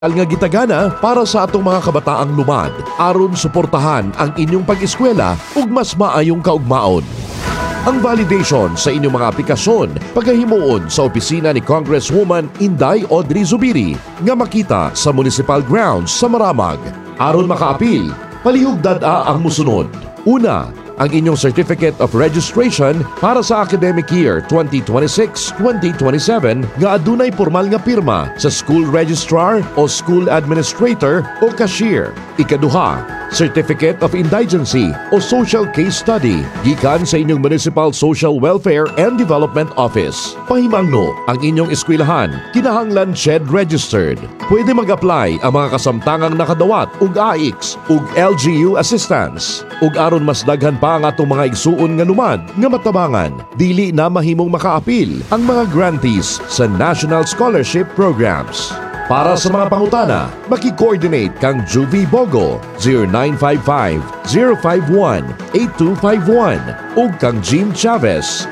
nga gitagana para sa atong mga kabataang lumad aron suportahan ang inyong pag-eskwela ug mas maayong kaugmaon. Ang validation sa inyong mga aplikasyon pagahimuon sa opisina ni Congresswoman Inday Audrey Zubiri nga makita sa Municipal Grounds sa Maramag. Aron makaapil, palihugdad ang musunod. Una, ang inyong Certificate of Registration para sa academic year 2026-2027 nga adunay formal nga pirma sa school registrar o school administrator o cashier. Ikaduha, Certificate of Indigency o Social Case Study gikan sa inyong Municipal Social Welfare and Development Office. Pahimangno ang inyong eskwelahan kinahanglan SHED registered. Pwede mag-apply ang mga kasamtangang nakadawat ug AIX ug LGU assistance. Ug aron mas daghan pa ang atong mga igsuon nga lumad nga matabangan, dili na mahimong makaapil ang mga grantees sa National Scholarship Programs. Para sa mga pangutana, maki-coordinate kang Juvie Bogo 0955-051-8251 ug kang Jean Chavez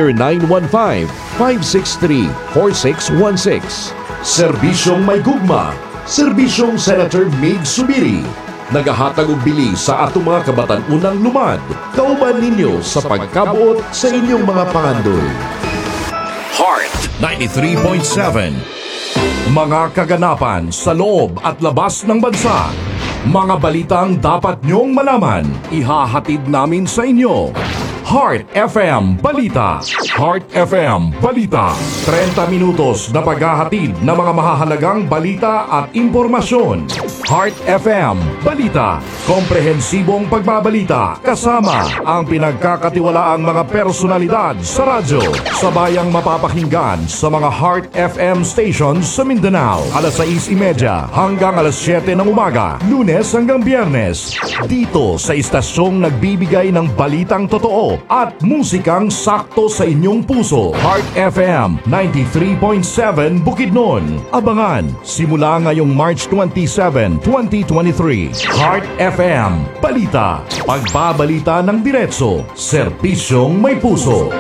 0915-563-4616. Serbisyong may gugma, Serbisyong Senator Mig Subiri. Nagahatag og bili sa atong mga kabatan-unang lumad. Kauban ninyo sa pagkabuot sa inyong mga pangandoy. Heart 93.7. Mga kaganapan sa loob at labas ng bansa. Mga balitang dapat nyong malaman. Ihahatid namin sa inyo. Heart FM Balita. Heart FM Balita. 30 minutos na paghahatid ng mga mahahalagang balita at impormasyon. Heart FM Balita. Komprehensibong pagbabalita kasama ang pinagkakatiwalaang mga personalidad sa radyo. Sabayang mapapakinggan sa mga Heart FM stations sa Mindanao. Alas 6:30 hanggang alas 7 ng umaga. Lunes hanggang Biyernes. Dito sa istasyong nagbibigay ng balitang totoo at musikang sakto sa inyong puso. Heart FM 93.7 Bukidnon. Abangan simula ngayong March 27, 2023. Heart FM Balita. Pagbabalita ng diretso, serbisyong may puso.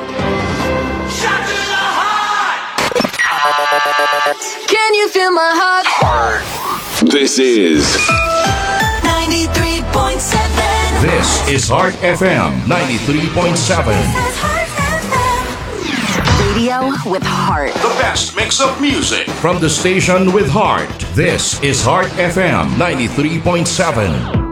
Can you feel my heart? This is 93.7. This is Heart FM 93.7. Radio with heart. The best mix of music from the station with heart. This is Heart FM 93.7.